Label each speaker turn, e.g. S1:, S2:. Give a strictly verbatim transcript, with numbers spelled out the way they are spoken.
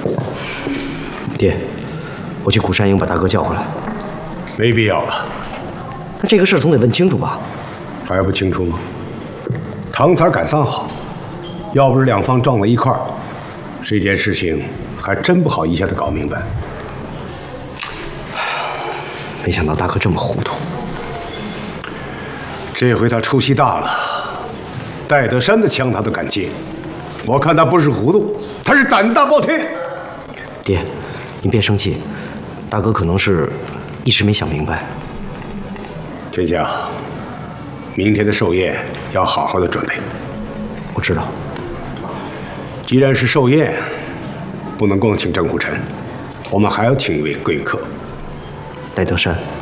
S1: 爹，我去古山营把大哥叫回来。
S2: 没必要了。
S1: 那这个事总得问清楚吧？
S2: 还不清楚吗？唐三赶丧好，要不是两方撞在一块儿，这件事情还真不好一下子搞明白。
S1: 没想到大哥这么糊涂。
S2: 这回他出息大了，戴德山的枪他都敢接，我看他不是糊涂，他是胆大包天。
S1: 爹，您别生气，大哥可能是一时没想明白。
S2: 天下，明天的寿宴要好好的准备。
S1: 我知道。
S2: 既然是寿宴，不能光请郑虎臣，我们还要请一位贵客。
S1: 戴德山。